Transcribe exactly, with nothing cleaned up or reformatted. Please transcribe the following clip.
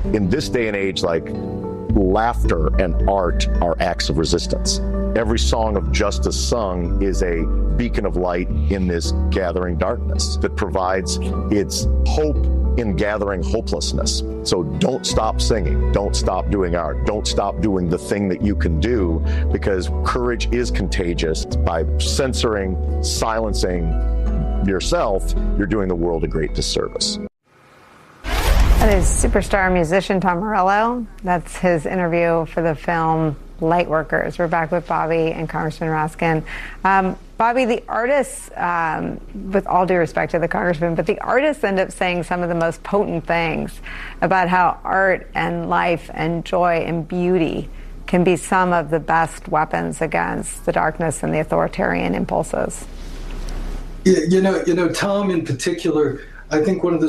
In this day and age, like, laughter and art are acts of resistance. Every song of justice sung is a beacon of light in this gathering darkness that provides its hope in gathering hopelessness. So don't stop singing. Don't stop doing art. Don't stop doing the thing that you can do, because courage is contagious. By censoring, silencing yourself, you're doing the world a great disservice. That is superstar musician Tom Morello. That's his interview for the film Lightworkers. We're back with Bobby and Congressman Raskin. Um, Bobby, the artists, um, with all due respect to the congressman, but the artists end up saying some of the most potent things about how art and life and joy and beauty can be some of the best weapons against the darkness and the authoritarian impulses. You know, you know, Tom in particular, I think one of the